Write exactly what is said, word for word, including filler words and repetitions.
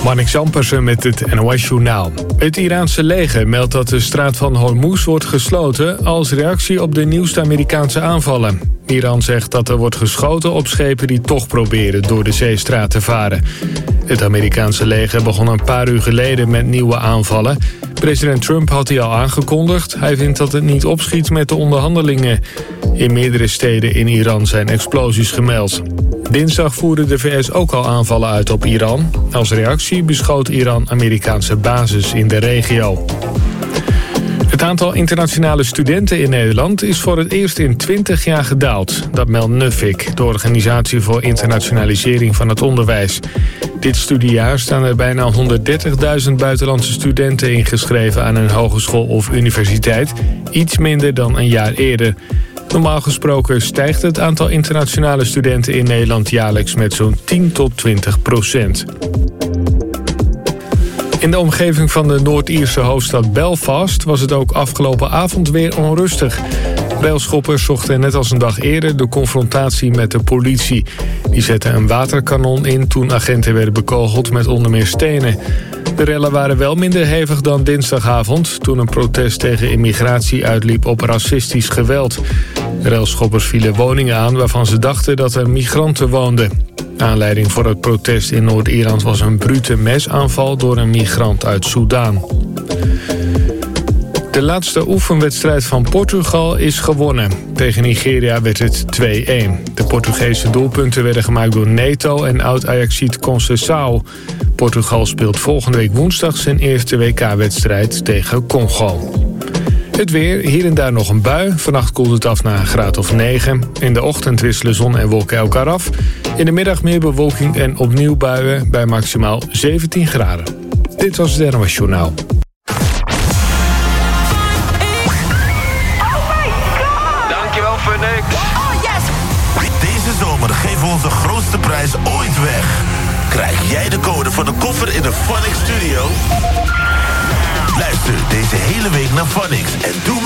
Marnix Ampersen met het N O S-journaal. Het Iraanse leger meldt dat de straat van Hormuz wordt gesloten als reactie op de nieuwste Amerikaanse aanvallen. Iran zegt dat er wordt geschoten op schepen die toch proberen door de zeestraat te varen. Het Amerikaanse leger begon een paar uur geleden met nieuwe aanvallen. President Trump had die al aangekondigd. Hij vindt dat het niet opschiet met de onderhandelingen. In meerdere steden in Iran zijn explosies gemeld. Dinsdag voerde de V S ook al aanvallen uit op Iran. Als reactie beschoot Iran Amerikaanse bases in de regio. Het aantal internationale studenten in Nederland is voor het eerst in twintig jaar gedaald. Dat meldt Nuffic, de Organisatie voor Internationalisering van het Onderwijs. Dit studiejaar staan er bijna honderddertigduizend buitenlandse studenten ingeschreven aan een hogeschool of universiteit. Iets minder dan een jaar eerder. Normaal gesproken stijgt het aantal internationale studenten in Nederland jaarlijks met zo'n tien tot twintig procent. In de omgeving van de Noord-Ierse hoofdstad Belfast was het ook afgelopen avond weer onrustig. Railschoppers zochten net als een dag eerder de confrontatie met de politie. Die zetten een waterkanon in toen agenten werden bekogeld met onder meer stenen. De rellen waren wel minder hevig dan dinsdagavond, toen een protest tegen immigratie uitliep op racistisch geweld. De railschoppers vielen woningen aan waarvan ze dachten dat er migranten woonden. Aanleiding voor het protest in Noord-Ierland was een brute mesaanval door een migrant uit Soudaan. De laatste oefenwedstrijd van Portugal is gewonnen. Tegen Nigeria werd het twee-een. De Portugese doelpunten werden gemaakt door Neto en oud-Ajaxiet Conceição. Portugal speelt volgende week woensdag zijn eerste W K-wedstrijd tegen Congo. Het weer, hier en daar nog een bui. Vannacht koelt het af naar een graad of negen. In de ochtend wisselen zon en wolken elkaar af. In de middag meer bewolking en opnieuw buien bij maximaal zeventien graden. Dit was het N O S Journaal. Dankjewel voor niks. Oh yes! Deze zomer geven we onze grootste prijs ooit weg. Krijg jij de code van de koffer in de Phonics Studio? Luister deze hele week naar Phonics en doe mee.